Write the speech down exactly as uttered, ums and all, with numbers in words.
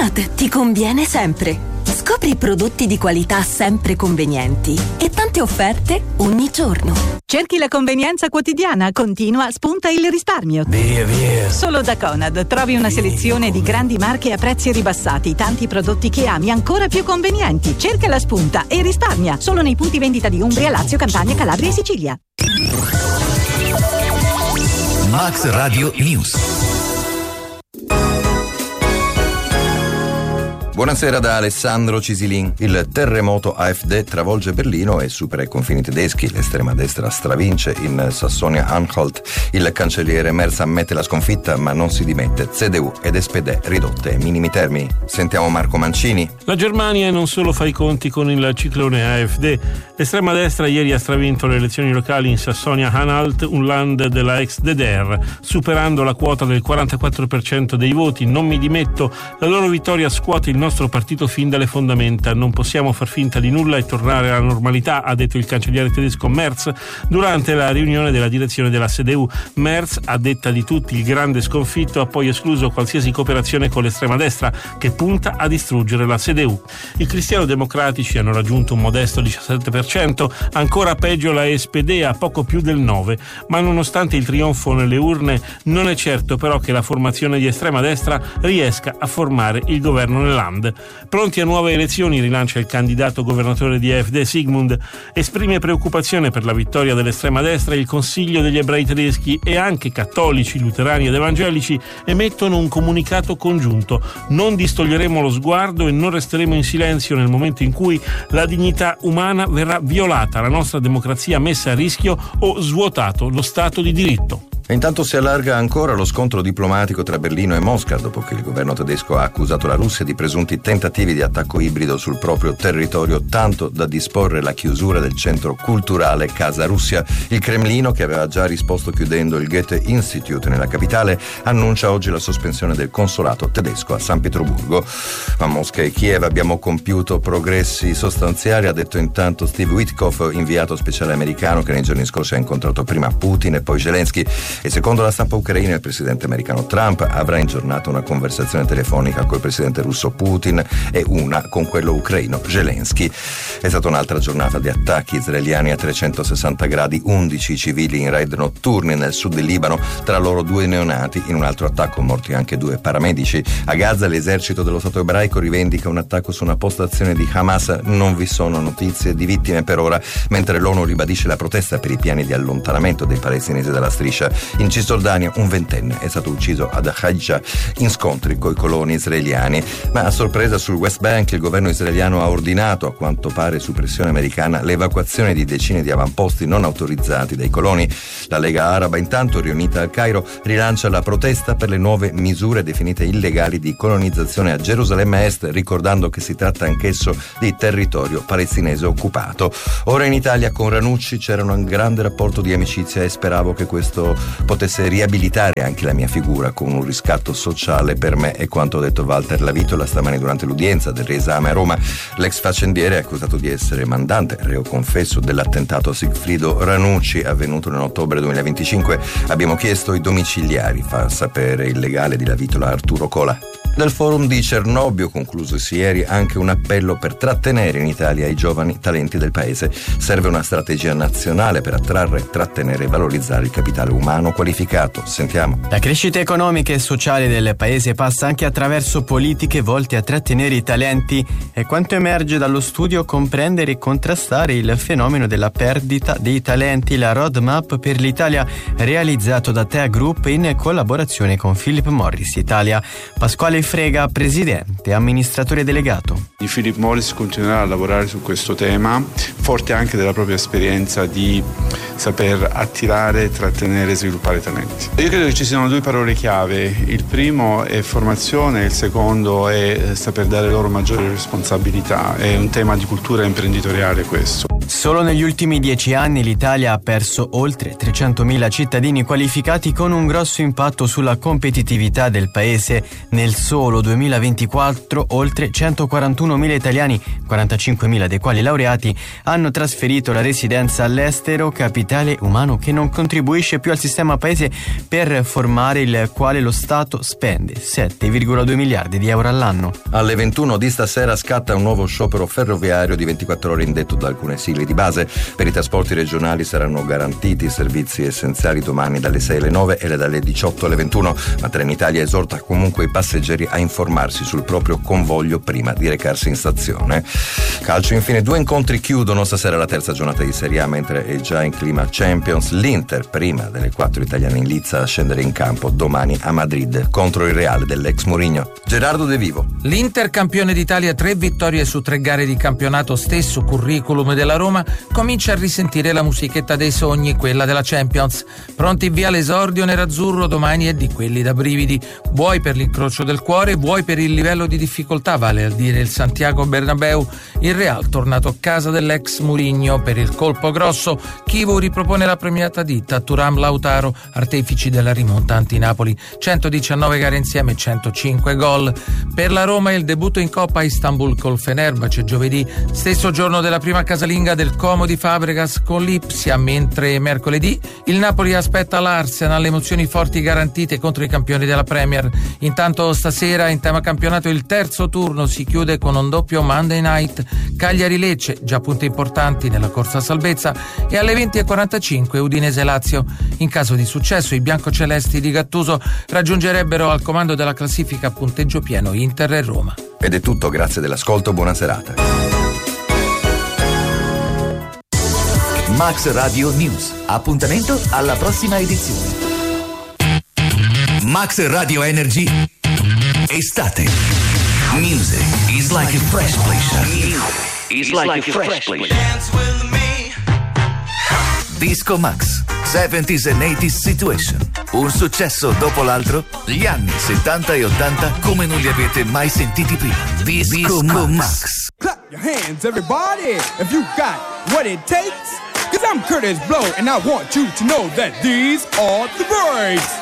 Conad ti conviene sempre. Scopri prodotti di qualità sempre convenienti e tante offerte ogni giorno. Cerchi la convenienza quotidiana, continua, spunta il risparmio. Via, via. Solo da Conad trovi una selezione di grandi marche a prezzi ribassati, tanti prodotti che ami ancora più convenienti. Cerca la spunta e risparmia. Solo nei punti vendita di Umbria, Lazio, Campania, Calabria e Sicilia. Max Radio News. Buonasera da Alessandro Cisilin. Il terremoto A F D travolge Berlino e supera i confini tedeschi. L'estrema destra stravince in Sassonia-Anhalt. Il cancelliere Merz ammette la sconfitta ma non si dimette. C D U ed S P D ridotte ai minimi termini. Sentiamo Marco Mancini. La Germania non solo fa i conti con il ciclone A F D. L'estrema destra ieri ha stravinto le elezioni locali in Sassonia-Anhalt, un land della ex D D R, superando la quota del quarantaquattro per cento dei voti. Non mi dimetto. La loro vittoria scuote il nostro partito fin dalle fondamenta. Non possiamo far finta di nulla e tornare alla normalità, ha detto il cancelliere tedesco Merz durante la riunione della direzione della C D U. Merz, a detta di tutti il grande sconfitto, ha poi escluso qualsiasi cooperazione con l'estrema destra che punta a distruggere la C D U. I cristiano-democratici hanno raggiunto un modesto diciassette per cento, ancora peggio la S P D a poco più del nove per cento, ma nonostante il trionfo nelle urne non è certo però che la formazione di estrema destra riesca a formare il governo nel land. Pronti a nuove elezioni, rilancia il candidato governatore di A F D Sigmund. Esprime preoccupazione per la vittoria dell'estrema destra. Il Consiglio degli ebrei tedeschi e anche cattolici, luterani ed evangelici emettono un comunicato congiunto. Non distoglieremo lo sguardo e non resteremo in silenzio nel momento in cui la dignità umana verrà violata, la nostra democrazia messa a rischio o svuotato lo Stato di diritto. E intanto si allarga ancora lo scontro diplomatico tra Berlino e Mosca dopo che il governo tedesco ha accusato la Russia di presunti tentativi di attacco ibrido sul proprio territorio, tanto da disporre la chiusura del centro culturale Casa Russia. Il Cremlino, che aveva già risposto chiudendo il Goethe Institute nella capitale, annuncia oggi la sospensione del consolato tedesco a San Pietroburgo. A Mosca e Kiev abbiamo compiuto progressi sostanziali, ha detto intanto Steve Witkoff, inviato speciale americano che nei giorni scorsi ha incontrato prima Putin e poi Zelensky. E secondo la stampa ucraina il presidente americano Trump avrà in giornata una conversazione telefonica col presidente russo Putin e una con quello ucraino Zelensky. È stata un'altra giornata di attacchi israeliani a trecentosessanta gradi, undici civili in raid notturni nel sud del Libano, tra loro due neonati. In un altro attacco morti anche due paramedici. A Gaza l'esercito dello Stato ebraico rivendica un attacco su una postazione di Hamas. Non vi sono notizie di vittime per ora, mentre l'ONU ribadisce la protesta per i piani di allontanamento dei palestinesi dalla striscia. In Cisgiordania un ventenne è stato ucciso ad Hajja in scontri coi coloni israeliani, ma a sorpresa sul West Bank il governo israeliano ha ordinato, a quanto pare su pressione americana, l'evacuazione di decine di avamposti non autorizzati dai coloni. La Lega Araba intanto, riunita al Cairo, rilancia la protesta per le nuove misure definite illegali di colonizzazione a Gerusalemme Est, ricordando che si tratta anch'esso di territorio palestinese occupato. Ora in Italia con Ranucci c'era un grande rapporto di amicizia e speravo che questo potesse riabilitare anche la mia figura con un riscatto sociale per me, è quanto ha detto Walter Lavitola stamani durante l'udienza del riesame a Roma. L'ex faccendiere è accusato di essere mandante, reo confesso, dell'attentato a Sigfrido Ranucci avvenuto nell'ottobre duemilaventicinque. Abbiamo chiesto i domiciliari, fa sapere il legale di Lavitola Arturo Cola. Del forum di Cernobbio, conclusosi ieri, anche un appello per trattenere in Italia i giovani talenti del paese. Serve una strategia nazionale per attrarre, trattenere e valorizzare il capitale umano qualificato. Sentiamo. La crescita economica e sociale del paese passa anche attraverso politiche volte a trattenere i talenti e quanto emerge dallo studio comprendere e contrastare il fenomeno della perdita dei talenti, la roadmap per l'Italia realizzato da Tea Group in collaborazione con Philip Morris Italia. Pasquale Frega, presidente e amministratore delegato. Di Philip Morris continuerà a lavorare su questo tema, forte anche della propria esperienza di saper attirare, trattenere e sviluppare talenti. Io credo che ci siano due parole chiave, il primo è formazione, il secondo è saper dare loro maggiore responsabilità, è un tema di cultura imprenditoriale questo. Solo negli ultimi dieci anni l'Italia ha perso oltre trecentomila cittadini qualificati, con un grosso impatto sulla competitività del paese. Nel solo duemilaventiquattro oltre centoquarantunomila italiani, quarantacinquemila dei quali laureati, hanno trasferito la residenza all'estero, capitale umano che non contribuisce più al sistema paese per formare il quale lo Stato spende sette virgola due miliardi di euro all'anno. Alle ventuno di stasera scatta un nuovo sciopero ferroviario di ventiquattro ore indetto da alcune sigle di base. Per i trasporti regionali saranno garantiti i servizi essenziali domani dalle sei alle nove e dalle diciotto alle ventuno, ma Trenitalia esorta comunque i passeggeri a informarsi sul proprio convoglio prima di recarsi in stazione. Calcio, infine, due incontri chiudono stasera la terza giornata di Serie A, mentre è già in clima Champions l'Inter, prima delle quattro italiane in lizza a scendere in campo domani a Madrid contro il Real dell'ex Mourinho. Gerardo De Vivo. L'Inter, campione d'Italia, tre vittorie su tre gare di campionato, stesso curriculum della Roma, comincia a risentire la musichetta dei sogni, quella della Champions. Pronti via l'esordio nerazzurro domani è di quelli da brividi, vuoi per l'incrocio del cuore, vuoi per il livello di difficoltà, vale a dire il Santiago Bernabéu. Il Real, tornato a casa dell'ex Mourinho per il colpo grosso, Chivu ripropone la premiata ditta, Thuram, Lautaro, artefici della rimonta anti-Napoli, centodiciannove gare insieme, centocinque gol. Per la Roma il debutto in Coppa a Istanbul col Fenerbahce giovedì, stesso giorno della prima casalinga del Como di Fabregas con l'Ipsia, mentre mercoledì il Napoli aspetta l'Arsenal, emozioni forti garantite contro i campioni della Premier. Intanto stasera in tema campionato il terzo turno si chiude con un doppio Monday Night, Cagliari-Lecce, già punti importanti nella corsa a salvezza, e alle venti e quarantacinque Udinese-Lazio. In caso di successo i biancocelesti di Gattuso raggiungerebbero al comando della classifica a punteggio pieno Inter e Roma. Ed è tutto, grazie dell'ascolto, buona serata. Max Radio News. Appuntamento alla prossima edizione. Max Radio Energy Estate. Music is like a fresh pleasure. Is like a fresh pleasure. Disco Max. seventies and eighties Situation. Un successo dopo l'altro. Gli anni settanta e ottanta come non li avete mai sentiti prima. Disco, Disco Max. Max. Clap your hands, everybody, if you got what it takes. Cause I'm Curtis Blow and I want you to know that these are the breaks.